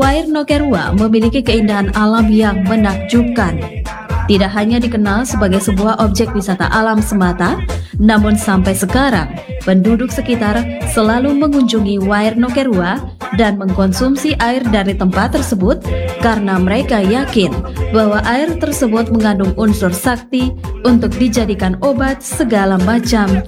Wairnokerua memiliki keindahan alam yang menakjubkan. Tidak hanya dikenal sebagai sebuah objek wisata alam semata, namun sampai sekarang penduduk sekitar selalu mengunjungi Wairnokerua dan mengkonsumsi air dari tempat tersebut karena mereka yakin bahwa air tersebut mengandung unsur sakti untuk dijadikan obat segala macam